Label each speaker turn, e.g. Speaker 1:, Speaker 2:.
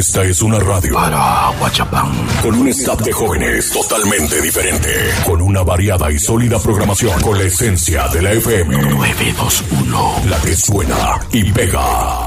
Speaker 1: Esta es una radio
Speaker 2: para Huachapán,
Speaker 1: con un staff de jóvenes totalmente diferente, con una variada y sólida programación, con la esencia de la FM
Speaker 2: 921,
Speaker 1: la que suena y pega.